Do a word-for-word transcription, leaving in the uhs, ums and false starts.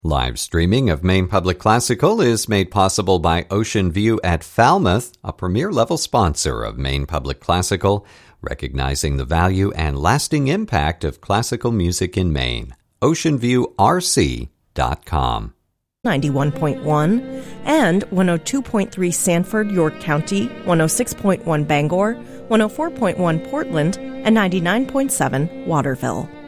Live streaming of Maine Public Classical is made possible by Ocean View at Falmouth, a premier-level sponsor of Maine Public Classical, recognizing the value and lasting impact of classical music in Maine. ocean view r c dot com. ninety-one point one and one oh two point three Sanford, York County, one oh six point one Bangor, one oh four point one Portland, and ninety-nine point seven Waterville.